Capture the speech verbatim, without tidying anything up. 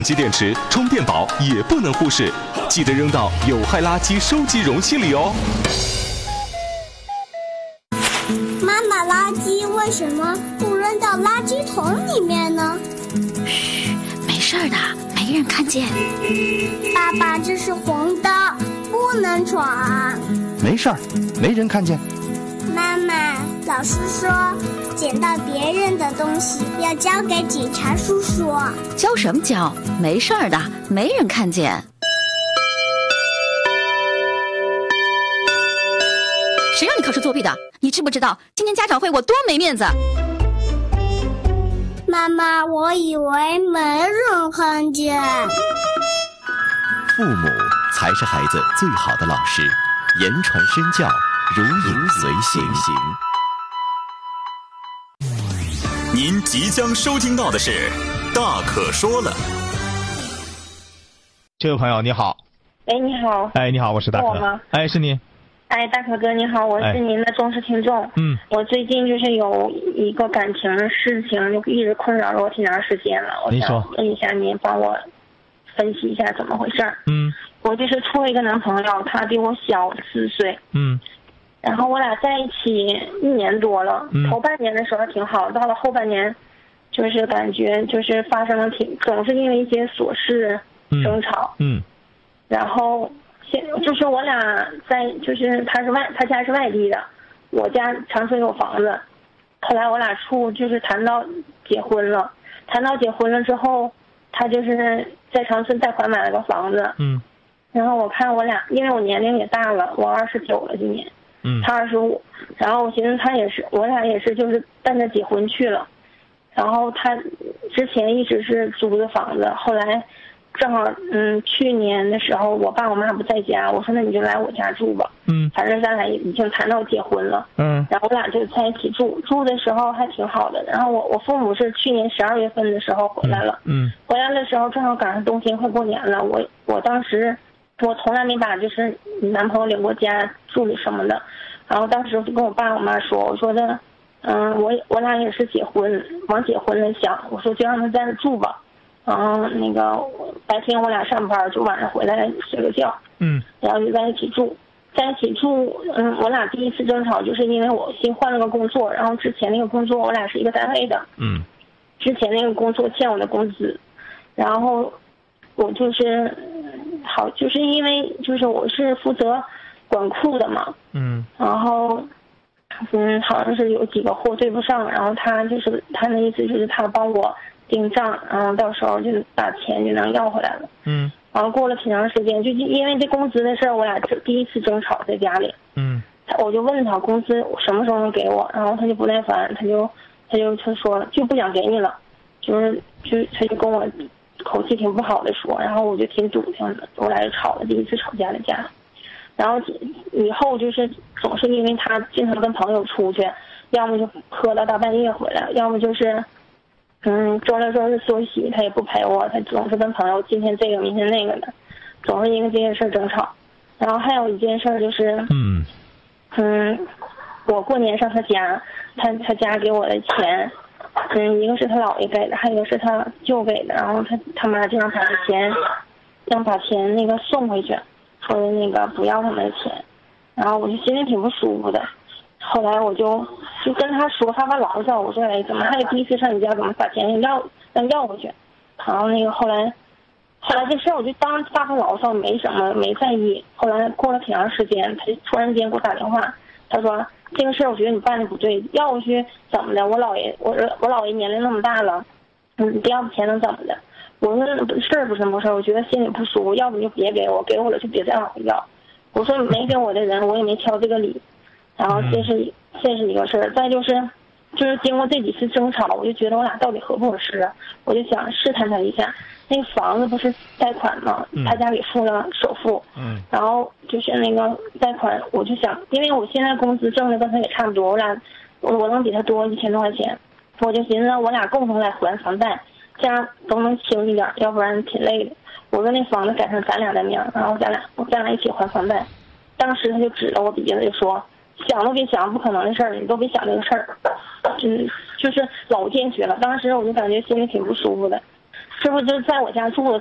机电池、充电宝也不能忽视，记得扔到有害垃圾收集容器里哦。 妈妈，垃圾为什么不扔到垃圾桶里面呢？ 嘘，没事的，没人看见。 爸爸，这是红灯，不能闯。 没事儿，没人看见。 妈妈，老师说捡到别人的东西要交给警察叔叔。 交什么交？没事儿的，没人看见。谁让你考试作弊的？你知不知道今天家长会我多没面子？ 妈妈，我以为没人看见。 父母才是孩子最好的老师，言传身教，如影随形。 您即将收听到的是《大可说了》。 这位朋友你好。 哎，你好。 哎，你好，我是大可。 是我吗？ 哎，是你。 哎，大可哥你好，我是您的忠实听众。 嗯。 我最近就是有一个感情的事情，就一直困扰了我挺长时间了。我想问一下您，帮我分析一下怎么回事儿。 嗯。 我就是处了一个男朋友，他比我小四岁。 嗯。 然后我俩在一起一年多了， 嗯、 头半年的时候挺好，到了后半年，就是感觉就是发生了挺总是因为一些琐事争吵。 嗯。嗯然后现就是我俩在就是他是外他家是外地的，我家长春有房子。后来我俩处就是谈到结婚了，谈到结婚了之后，他就是在长春贷款买了个房子。 嗯。 然后我看我俩，因为我年龄也大了，我二十九了今年。 嗯， 他二十五，然后我寻思他也是，我俩也是，就是奔着结婚去了。然后他之前一直是租的房子，后来正好嗯去年的时候，我爸我妈不在家，我说那你就来我家住吧。 嗯， 反正咱俩已经谈到结婚了。 嗯， 然后我俩就在一起住，住的时候还挺好的。然后我我父母是去年十二月份的时候回来了。 嗯，嗯回来的时候正好赶上冬天快过年了，我我当时。我从来没把就是男朋友领过家住里什么的，然后当时就跟我爸我妈说，我说的，嗯，我我俩也是结婚，往结婚了想，我说就让他在这住吧，然后那个白天我俩上班，就晚上回来睡个觉， 嗯， 然后就在一起住，在一起住，嗯，我俩第一次争吵就是因为我新换了个工作，然后之前那个工作我俩是一个单位的， 嗯， 之前那个工作欠我的工资，然后我就是。好，就是因为就是我是负责管库的嘛， 嗯， 然后，嗯，好像是有几个货对不上，然后他就是他的意思就是他帮我订账，然后到时候就把钱就能要回来了， 嗯， 然后过了挺长时间，就因为这工资的事儿，我俩这第一次争吵在家里， 嗯， 我就问他工资什么时候能给我，然后他就不耐烦，他就他就他说就不想给你了，就是就他就跟我。口气挺不好的说，然后我就挺笃定的，我俩就吵了，第一次吵架的架。然后以后就是总是因为他经常跟朋友出去，要么就喝到大半夜回来，要么就是嗯周六周日休息他也不陪我，他总是跟朋友今天这个明天那个的，总是因为这件事争吵。然后还有一件事就是嗯嗯我过年上他家，他他家给我的钱。嗯，一个是他姥爷给的，还有一个是他舅给的，然后他他妈就让把钱，让把钱那个送回去，说的那个不要他们的钱，然后我就心里挺不舒服的。后来我就就跟他说发发牢骚，我说哎，怎么还有第一次上你家，怎么把钱要让要回去？然后那个后来，后来这事儿我就当发发牢骚，没什么，没在意。后来过了挺长时间，他就突然间给我打电话，他说。这个事儿我觉得你办的不对，要不去怎么的？我姥爷，我我姥爷年龄那么大了，嗯，不要钱能怎么的？我说事儿不是什么事儿，我觉得心里不舒服，要不你就别给我，给我了就别再往回要。我说没给我的人，我也没挑这个理。然后这是这是一个事儿，再就是就是经过这几次争吵，我就觉得我俩到底合不合适，我就想试探他一下。那个房子不是贷款吗？他家里付了首付，嗯，然后就是那个贷款，我就想，因为我现在工资挣的跟他也差不多，我俩我我能比他多一千多块钱，我就寻思我俩共同来还房贷，这样都能轻一点，要不然挺累的。我说那房子改成咱俩的名，然后咱俩我咱俩一起还房贷。当时他就指了我鼻子就说，想都别想，不可能的事儿，你都别想这个事儿，嗯，就是老坚决了。当时我就感觉心里挺不舒服的。 师傅就在我家住了